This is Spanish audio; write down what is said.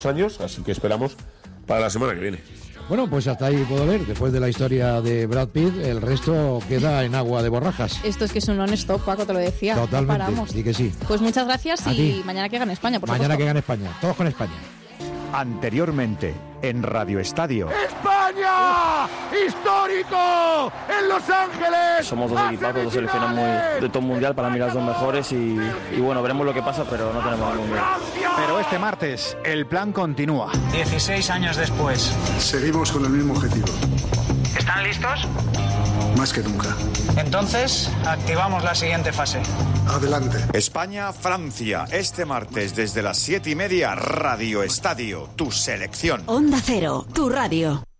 años, así que esperamos para la semana que viene. Bueno, pues hasta ahí puedo ver. Después de la historia de Brad Pitt, el resto queda en agua de borrajas. Esto es que es un non-stop, Paco, te lo decía. Totalmente, No paramos. sí que sí. Pues muchas gracias y mañana que gane España, por supuesto. Mañana que gane España, todos con España. Anteriormente, en Radio Estadio. ¡España! ¡Histórico! ¡En Los Ángeles! Somos dos equipazos, dos selecciones de top mundial, para mí las dos mejores y bueno, veremos lo que pasa, pero no tenemos ningún miedo. Pero este martes, el plan continúa. 16 años después. Seguimos con el mismo objetivo. ¿Están listos? Más que nunca. Entonces, activamos la siguiente fase. Adelante. España-Francia, este martes desde las 7:30, Radio Estadio, tu selección. Onda Cero, tu radio.